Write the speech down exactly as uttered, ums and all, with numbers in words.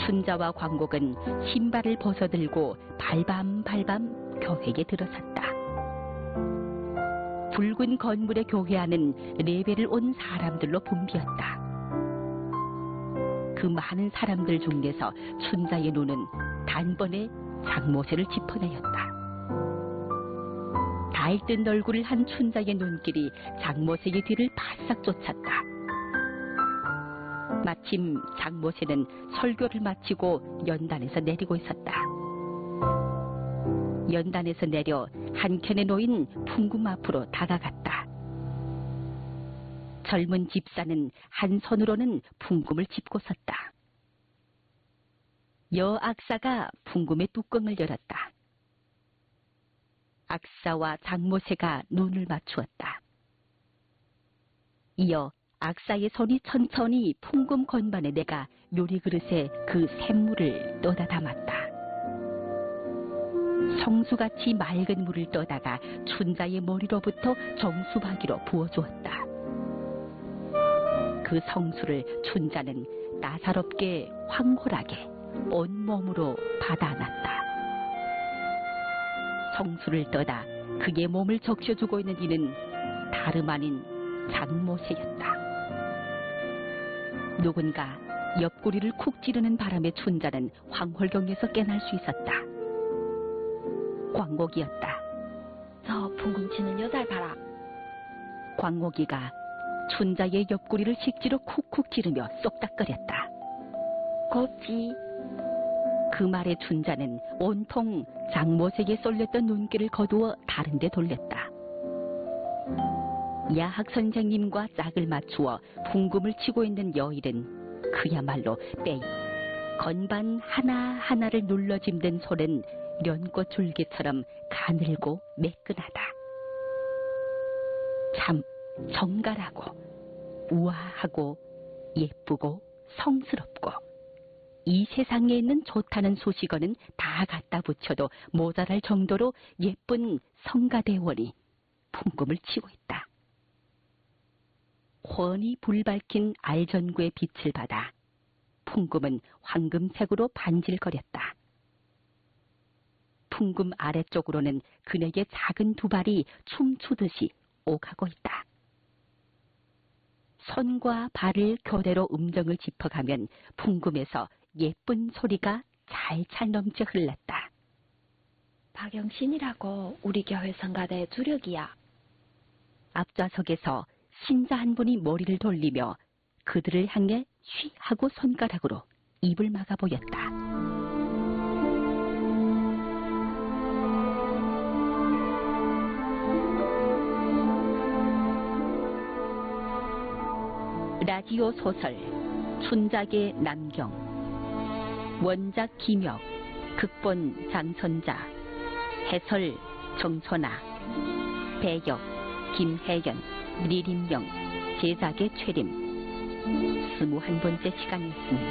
춘자와 광곡은 신발을 벗어들고 발밤발밤 교회에 들어섰다. 붉은 건물의 교회 안은 레벨을 온 사람들로 붐비었다. 그 많은 사람들 중에서 춘자의 눈은 단번에 장모세를 짚어내었다. 달뜬 얼굴을 한 춘자의 눈길이 장모세의 뒤를 바싹 쫓았다. 마침 장모세는 설교를 마치고 연단에서 내리고 있었다. 연단에서 내려 한켠에 놓인 풍금 앞으로 다가갔다. 젊은 집사는 한 손으로는 풍금을 짚고 섰다. 여악사가 풍금의 뚜껑을 열었다. 악사와 장모세가 눈을 맞추었다. 이어 악사의 손이 천천히 풍금 건반에 내가 요리그릇에 그 샘물을 떠다 담았다. 성수같이 맑은 물을 떠다가 춘자의 머리로부터 정수바퀴로 부어주었다. 그 성수를 춘자는 따사롭게 황홀하게 온몸으로 받아안았다. 성수를 떠다 그의 몸을 적셔주고 있는 이는 다름 아닌 장모세였다. 누군가 옆구리를 쿡 찌르는 바람에 춘자는 황홀경에서 깨날 수 있었다. 광곡이었다. 저 풍금 치는 여자를 봐라. 광곡이가 춘자의 옆구리를 식지로 쿡쿡 찌르며 쏙닥거렸다. 곱지. 그 말에 춘자는 온통 장모세에게 쏠렸던 눈길을 거두어 다른 데 돌렸다. 야학 선생님과 짝을 맞추어 풍금을 치고 있는 여일은 그야말로 빼 건반 하나하나를 눌러 짐든 손은 연꽃 줄기처럼 가늘고 매끈하다. 참 정갈하고 우아하고 예쁘고 성스럽고 이 세상에 있는 좋다는 수식어는 다 갖다 붙여도 모자랄 정도로 예쁜 성가대원이 풍금을 치고 있다. 훤히 불밝힌 알전구의 빛을 받아 풍금은 황금색으로 반질거렸다. 풍금 아래쪽으로는 그네의 작은 두 발이 춤추듯이 오가고 있다. 손과 발을 교대로 음정을 짚어가면 풍금에서 예쁜 소리가 잘잘 넘쳐 흘렀다. 박영신이라고 우리 교회 성가대 주력이야. 앞좌석에서 신자 한 분이 머리를 돌리며 그들을 향해 쉬 하고 손가락으로 입을 막아 보였다. 라디오 소설 춘작의 남경 원작 김혁 극본 장선자 해설 정선아 배역 김혜연 리림명 제작의 최림 스무한 번째 시간이었습니다.